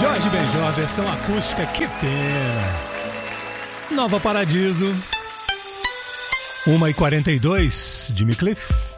Jorge Benjor, versão acústica, que pena. Nova Paradiso. 1h42, Jimmy Cliff.